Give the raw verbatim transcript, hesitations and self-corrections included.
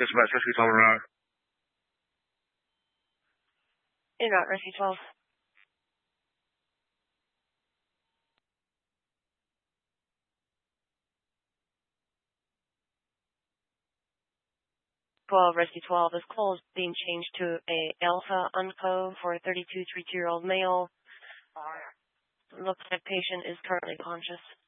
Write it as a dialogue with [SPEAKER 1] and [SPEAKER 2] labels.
[SPEAKER 1] Dispatch, Rescue twelve around.
[SPEAKER 2] In route, Rescue twelve. twelve, Rescue twelve, this call is being changed to a Alpha Unco for a thirty-two, thirty-two-year-old male. Looks like patient is currently conscious.